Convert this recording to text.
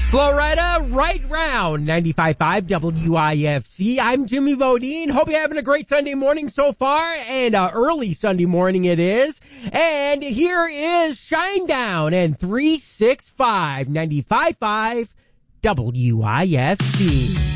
Florida, right round 95.5 WIFC. I'm Jimmy Bodine. Hope you're having a great Sunday morning so far, and early Sunday morning it is. And here is Shinedown and 365 95.5 WIFC.